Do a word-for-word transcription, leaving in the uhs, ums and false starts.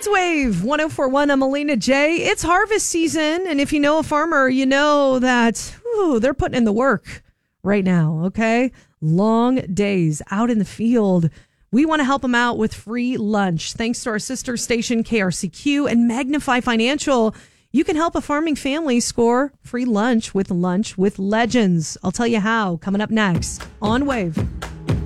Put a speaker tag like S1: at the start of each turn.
S1: It's Wave one oh four point one. I'm Melina J. It's harvest season, and if you know a farmer, you know that ooh, they're putting in the work right now, okay? Long days out in the field. We want to help them out with free lunch. Thanks to our sister station, K R C Q, and Magnify Financial. You can help a farming family score free lunch with Lunch with Legends. I'll tell you how, coming up next on Wave.